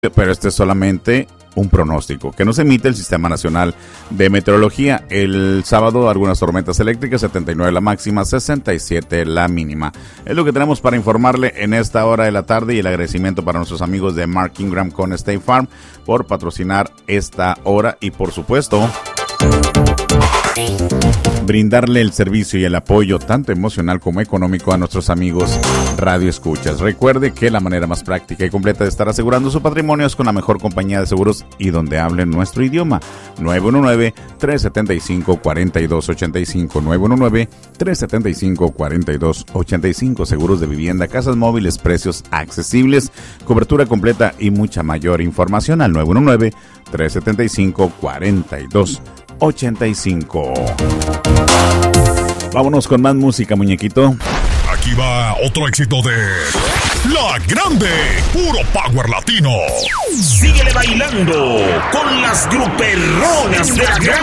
pero este es solamente un pronóstico que nos emite el Sistema Nacional de Meteorología. El sábado algunas tormentas eléctricas, 79 la máxima, 67 la mínima. Es lo que tenemos para informarle en esta hora de la tarde, y el agradecimiento para nuestros amigos de Mark Ingram con State Farm por patrocinar esta hora y, por supuesto, brindarle el servicio y el apoyo tanto emocional como económico a nuestros amigos Radio Escuchas. Recuerde que la manera más práctica y completa de estar asegurando su patrimonio es con la mejor compañía de seguros y donde hablen nuestro idioma. 919-375-4285. 919-375-4285. Seguros de vivienda, casas móviles, precios accesibles, cobertura completa y mucha mayor información al 919-375-4285. Vámonos con más música, muñequito. Aquí va otro éxito de La Grande, puro power latino. Síguele bailando con las gruperronas de La Grande.